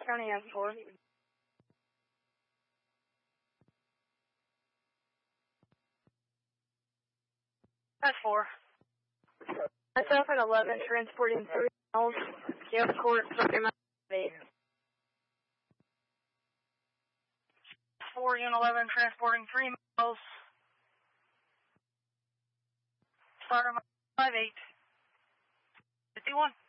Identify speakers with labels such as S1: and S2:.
S1: County M4. That's 4. Myself at 11, transporting 3 miles. Yep, court, 30 miles. 8. 4 and 11, transporting 3 miles. Starter 5-8. 51.